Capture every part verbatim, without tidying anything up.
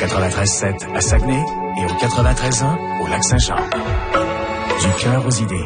quatre-vingt-treize sept à Saguenay et au quatre-vingt-treize un au Lac-Saint-Jean. Du cœur aux idées.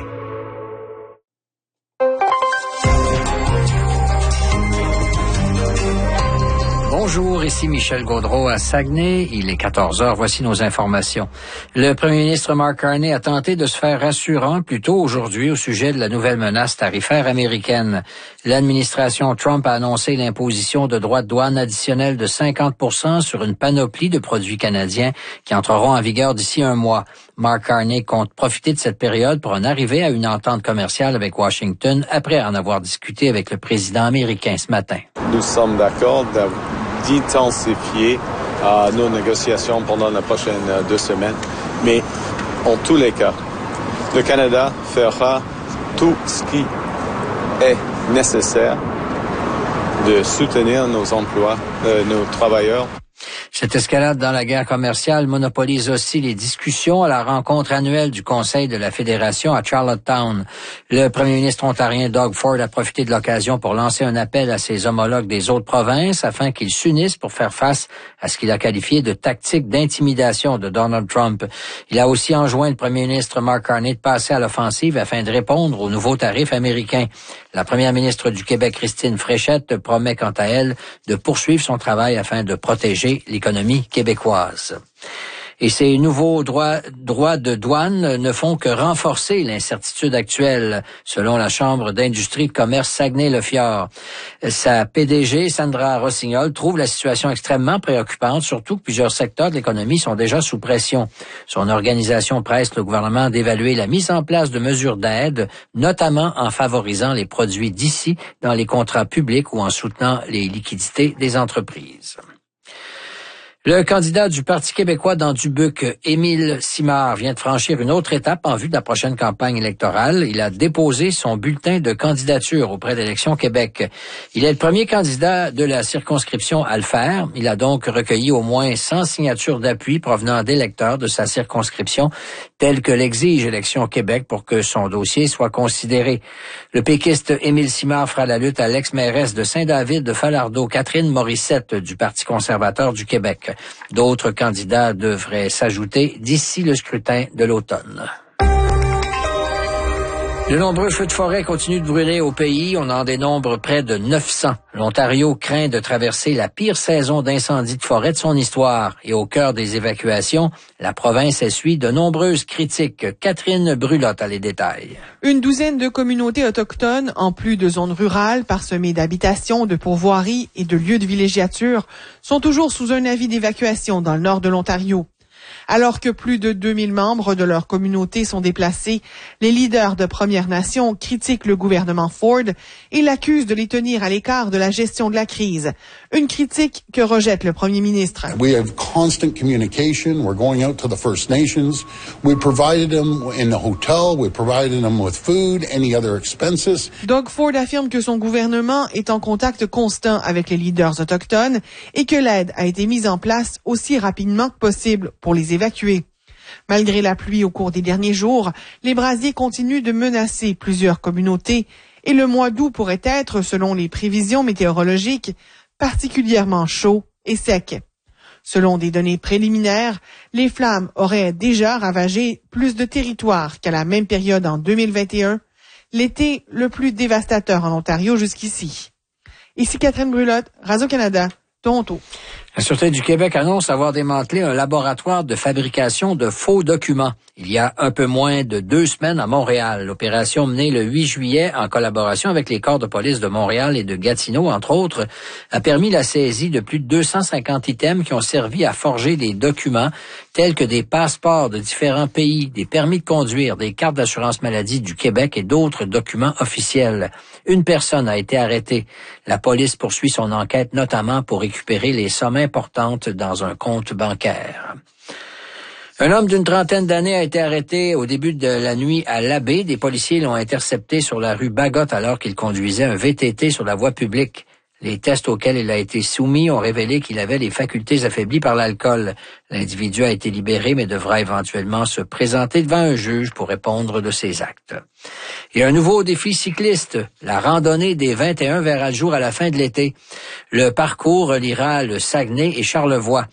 Bonjour, ici Michel Gaudreau à Saguenay. Il est quatorze heures. Voici nos informations. Le premier ministre Mark Carney a tenté de se faire rassurant plus tôt aujourd'hui au sujet de la nouvelle menace tarifaire américaine. L'administration Trump a annoncé l'imposition de droits de douane additionnels de cinquante pour cent sur une panoplie de produits canadiens qui entreront en vigueur d'ici un mois. Mark Carney compte profiter de cette période pour en arriver à une entente commerciale avec Washington après en avoir discuté avec le président américain ce matin. Nous sommes d'accord d'intensifier euh, nos négociations pendant les prochaines euh, deux semaines. Mais en tous les cas, le Canada fera tout ce qui est nécessaire de soutenir nos emplois, euh, nos travailleurs. Cette escalade dans la guerre commerciale monopolise aussi les discussions à la rencontre annuelle du Conseil de la Fédération à Charlottetown. Le premier ministre ontarien Doug Ford a profité de l'occasion pour lancer un appel à ses homologues des autres provinces afin qu'ils s'unissent pour faire face à ce qu'il a qualifié de tactique d'intimidation de Donald Trump. Il a aussi enjoint le premier ministre Mark Carney de passer à l'offensive afin de répondre aux nouveaux tarifs américains. La première ministre du Québec, Christine Fréchette, promet quant à elle de poursuivre son travail afin de protéger l'économie québécoise. Et ces nouveaux droits, droits de douane ne font que renforcer l'incertitude actuelle, selon la Chambre d'industrie et de commerce Saguenay-le-Fjord. Sa P D G, Sandra Rossignol, trouve la situation extrêmement préoccupante, surtout que plusieurs secteurs de l'économie sont déjà sous pression. Son organisation presse le gouvernement d'évaluer la mise en place de mesures d'aide, notamment en favorisant les produits d'ici dans les contrats publics ou en soutenant les liquidités des entreprises. Le candidat du Parti québécois dans Dubuque, Émile Simard, vient de franchir une autre étape en vue de la prochaine campagne électorale. Il a déposé son bulletin de candidature auprès d'Élections Québec. Il est le premier candidat de la circonscription à le faire. Il a donc recueilli au moins cent signatures d'appui provenant d'électeurs de sa circonscription, telles que l'exige Élections Québec pour que son dossier soit considéré. Le péquiste Émile Simard fera la lutte à l'ex-mairesse de Saint-David de Falardeau, Catherine Morissette, du Parti conservateur du Québec. D'autres candidats devraient s'ajouter d'ici le scrutin de l'automne. De nombreux feux de forêt continuent de brûler au pays. On en dénombre près de neuf cents. L'Ontario craint de traverser la pire saison d'incendie de forêt de son histoire. Et au cœur des évacuations, la province essuie de nombreuses critiques. Catherine Brulotte a les détails. Une douzaine de communautés autochtones, en plus de zones rurales parsemées d'habitations, de pourvoiries et de lieux de villégiature, sont toujours sous un avis d'évacuation dans le nord de l'Ontario. Alors que plus de deux mille membres de leur communauté sont déplacés, les leaders de Premières Nations critiquent le gouvernement Ford et l'accusent de les tenir à l'écart de la gestion de la crise. Une critique que rejette le premier ministre. We have constant communication. We're going out to the First Nations. We provided them in a hotel. We provided them with food, any other expenses. Doug Ford affirme que son gouvernement est en contact constant avec les leaders autochtones et que l'aide a été mise en place aussi rapidement que possible pour les évacuer. Malgré la pluie au cours des derniers jours, les brasiers continuent de menacer plusieurs communautés et le mois d'août pourrait être, selon les prévisions météorologiques, particulièrement chaud et sec. Selon des données préliminaires, les flammes auraient déjà ravagé plus de territoires qu'à la même période en deux mille vingt et un, l'été le plus dévastateur en Ontario jusqu'ici. Ici Catherine Brulotte, Radio-Canada, Toronto. La Sûreté du Québec annonce avoir démantelé un laboratoire de fabrication de faux documents il y a un peu moins de deux semaines à Montréal. L'opération menée le huit juillet en collaboration avec les corps de police de Montréal et de Gatineau, entre autres, a permis la saisie de plus de deux cent cinquante items qui ont servi à forger des documents tels que des passeports de différents pays, des permis de conduire, des cartes d'assurance maladie du Québec et d'autres documents officiels. Une personne a été arrêtée. La police poursuit son enquête notamment pour récupérer les sommes importantes dans un compte bancaire. Un homme d'une trentaine d'années a été arrêté au début de la nuit à Labbé. Des policiers l'ont intercepté sur la rue Bagotte alors qu'il conduisait un V T T sur la voie publique. Les tests auxquels il a été soumis ont révélé qu'il avait les facultés affaiblies par l'alcool. L'individu a été libéré mais devra éventuellement se présenter devant un juge pour répondre de ses actes. Et un nouveau défi cycliste, la randonnée des vingt et un verra le jour à la fin de l'été. Le parcours reliera le Saguenay et Charlevoix.